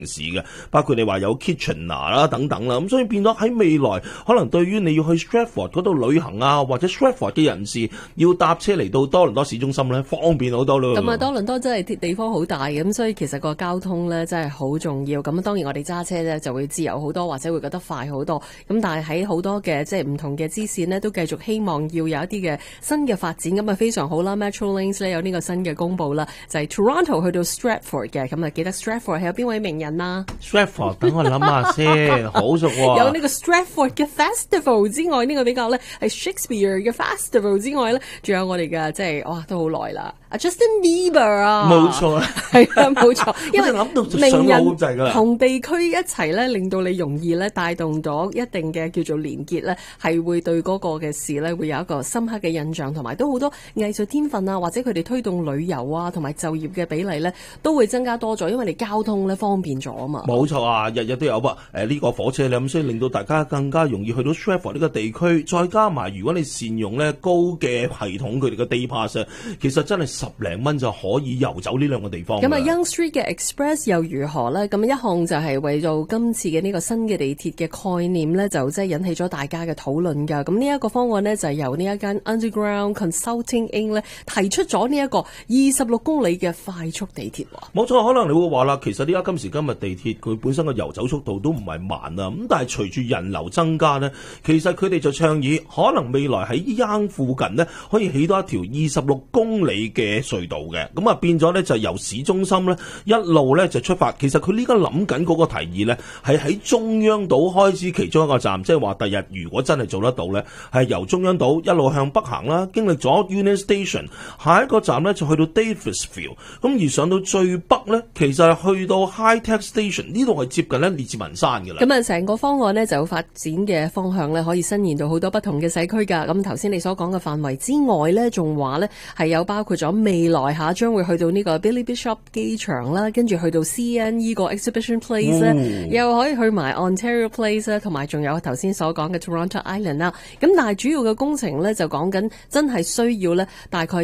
市嘅，包括你話有 Kitchener 啦等等啦，咁所以變咗喺未來可能對於你要去 Stratford 嗰度旅行啊，或者 Stratford 嘅人士要搭車嚟到多倫多市中心咧，方便好多咯。 咁啊，多倫多真係地方好大嘅，咁所以其實個交通咧真係好重要。咁當然我哋揸車咧就會自由好多，或者會覺得快好多。咁但係喺好多嘅即係唔同嘅支線呢，都繼續希望要有一啲嘅新嘅發展，咁啊非常好啦。Metrolinx 咧有呢個新嘅公佈啦，就係 Toronto 去到 Stratford 嘅，咁啊記得 Stratford 係有邊位名人啊 Stratford 等我諗下先，好熟喎。 有呢個 Stratford 嘅 Festival 之外，呢個比較咧係 Shakespeare 嘅 Festival 之外咧，仲有我哋嘅即係哇都好耐啦。Justin Bieber 啊， 冇錯啦， 係啊，冇錯，因為諗到名人人同地區一齊咧，令到你容易咧帶動到一定嘅叫做連結咧，係會對嗰個嘅事咧會有一個深刻嘅印象，同埋都好多藝術天分啊，或者佢哋推動旅遊啊，同埋就業嘅比例咧都會增加多咗，因為你交通咧方便咗啊嘛。 冇錯啊，日日都有噃呢個火車咧，咁所以令到大家更加容易去到 Stratford 呢個地區，再加埋如果你善用咧高嘅系統佢哋嘅 Day Pass，其實真係10零蚊就可以遊走呢兩個地方。 咁啊 Yonge Street 嘅 Express 又如何咧？咁一項就係為到今次嘅呢個新嘅地鐵嘅概念咧，就即係引起咗大家嘅討論㗎。咁呢一個方案呢，就係由呢一間 Underground Consulting Inc. 咧提出咗呢一個26公里嘅快速地鐵。 冇錯，可能你會話啦，其實呢家今時今日地鐵佢本身嘅遊走速度都唔係慢啊，咁但係隨住人流增加呢，其實佢哋就倡議可能未來喺 Yonge 附近呢，可以起多一條26公里嘅隧道嘅，咁啊變咗呢，就由市中心呢一路呢就出發。其實佢呢家諗緊嗰個提議呢，係喺中央島開始其中一個站，即係話第日如果真係做得到呢，係由中央島一路向北行啦，經歷咗 Union Station， 下一個站呢就去到 Davisville， 咁而上到最北呢，其實係去到 High Tech Station， 呢度係接近呢列治文山㗎啦。 咁啊，成個方案呢，就發展嘅方向呢，可以伸延到好多不同嘅社區㗎。咁頭先你所講嘅範圍之外呢，仲話呢係有包括咗未來下將會去到呢個 Billy Bishop 機場啦，跟住去到 CN 個 Exhibition Place 咧，又可以去埋 Ontario Place 咧，同埋仲有頭先所講嘅 Toronto Island 啦。咁但係主要嘅工程咧，就講緊真係需要咧，大概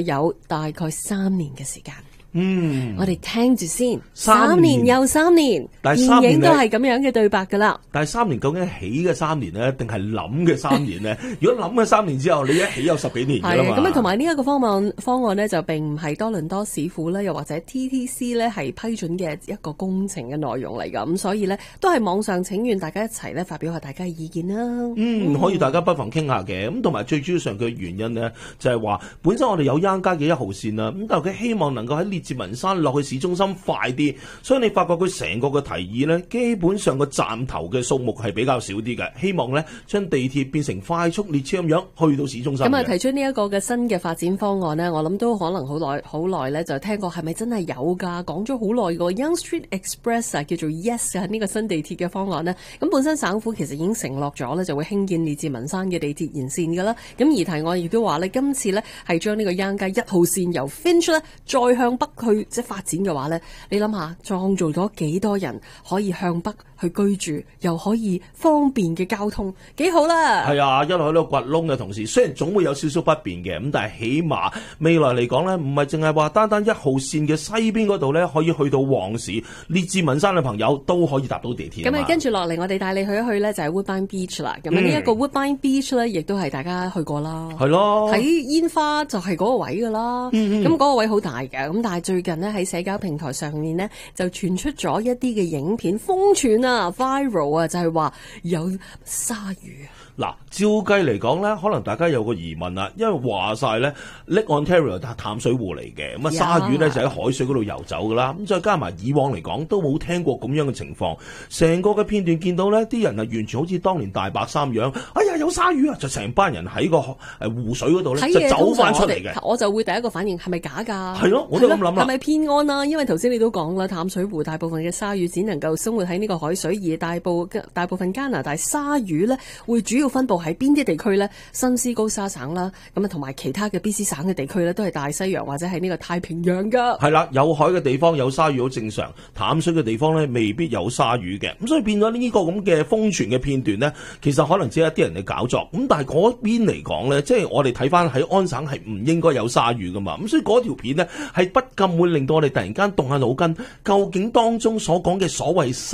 3年嘅時間。我哋聽住先，3年又3年，電影都係咁樣嘅對白噶啦。 但係3年究竟起嘅3年呢，定係諗嘅3年呢？如果諗嘅3年之後，你一起有10幾年噶啦嘛。 咁啊，同埋呢一個方案呢，就並唔係多倫多市府咧，又或者 TTC 咧係批准嘅一個工程嘅內容嚟噶。咁所以呢，都係網上請願大家一齊咧發表下大家嘅意見啦。 可以大家不妨傾下嘅。咁同埋最主要上嘅原因呢，就係話本身我哋有Yonge街嘅1號線啦，咁但係佢希望能夠喺列治文山落去市中心快啲，所以你發覺佢成個嘅提議呢，基本上個站頭嘅數目係比較少啲嘅，希望呢將地鐵變成快速列車咁樣去到市中心。 咁啊，提出呢一個嘅新嘅發展方案呢，我諗都可能好耐呢，就聽過係咪真係有㗎？講咗好耐個 Yonge Street Express 啊，叫做 Yes 啊，呢個新地鐵嘅方案呢。咁本身省府其實已經承諾咗呢，就會興建列治文山嘅地鐵沿線㗎啦。咁而提案亦都話呢，今次呢係將呢個Yonge街1號線由 Finch 呢再向北去即係發展嘅話呢，你諗下創造咗幾多人可以向北去居住，又可以方便嘅交通，幾好啦！ 係啊，一路喺度掘窿嘅同時，雖然總會有少少不便嘅，咁但係起碼未來嚟講呢，唔係淨係話單單1號線嘅西邊嗰度呢，可以去到旺市，列治文山嘅朋友都可以搭到地鐵。 咁啊，跟住落嚟，我哋帶你去一去呢，就係 Woodbine Beach 啦。咁呢一個 Woodbine Beach 呢，亦都係大家去過啦。 係咯， 睇煙花就係嗰個位噶啦。咁嗰個位好大嘅。咁但係最近呢，喺社交平台上面呢，就傳出咗一啲嘅影片，瘋傳啊 viral 啊，就係話有鯊魚。 嗱，照計嚟講咧，可能大家有個疑問啦，因為話晒咧 Lake Ontario 係淡水湖嚟嘅，咁啊鯊魚咧就喺海水嗰度游走噶啦，咁再加埋以往嚟講都冇聽過咁樣嘅情況，成個嘅片段見到咧，啲人啊完全好似當年大白鯊樣，哎呀有鯊魚啊，就成班人喺個湖水嗰度咧就走翻出嚟嘅。 我就會第一個反應係咪假㗎？ 係咯，我都咁諗啦。 係咪騙案啊？因為頭先你都講啦，淡水湖大部分嘅鯊魚只能夠生活喺呢個海水，而大部分加拿大鯊魚咧會主要分佈喺邊啲地區呢？新斯高沙省啦，咁啊同埋其他嘅 BC 省嘅地區呢，都係大西洋或者係呢個太平洋噶。 係啦，有海嘅地方有鯊魚好正常，淡水嘅地方呢未必有鯊魚嘅，咁所以變咗呢個咁嘅瘋傳嘅片段呢，其實可能只係一啲人嘅搞作，咁但係嗰邊嚟講呢，即係我哋睇翻喺安省係唔應該有鯊魚噶嘛，咁所以嗰條片呢係不禁會令到我哋突然間動下腦筋，究竟當中所講嘅所謂